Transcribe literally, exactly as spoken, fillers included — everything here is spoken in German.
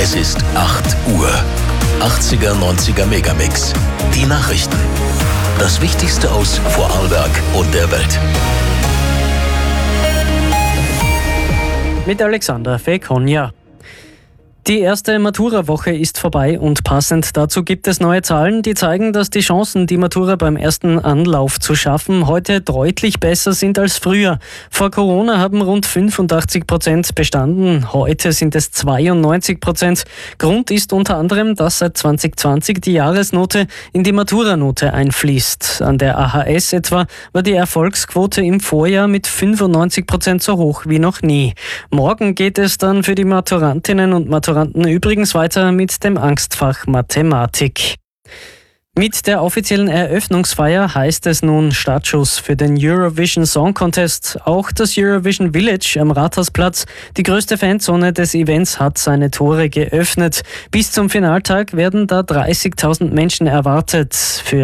Es ist acht Uhr. achtziger, neunziger Megamix. Die Nachrichten. Das Wichtigste aus Vorarlberg und der Welt. Mit Alexander Fekonja. Die erste Matura-Woche ist vorbei und passend dazu gibt es neue Zahlen, die zeigen, dass die Chancen, die Matura beim ersten Anlauf zu schaffen, heute deutlich besser sind als früher. Vor Corona haben rund fünfundachtzig Prozent bestanden, heute sind es zweiundneunzig Prozent. Grund ist unter anderem, dass seit zwanzig zwanzig die Jahresnote in die Maturanote einfließt. An der A H S etwa war die Erfolgsquote im Vorjahr mit fünfundneunzig Prozent so hoch wie noch nie. Morgen geht es dann für die Maturantinnen und Maturanten übrigens weiter mit dem Angstfach Mathematik. Mit der offiziellen Eröffnungsfeier heißt es nun Startschuss für den Eurovision Song Contest. Auch das Eurovision Village am Rathausplatz, die größte Fanzone des Events, hat seine Tore geöffnet. Bis zum Finaltag werden da dreißigtausend Menschen erwartet. Für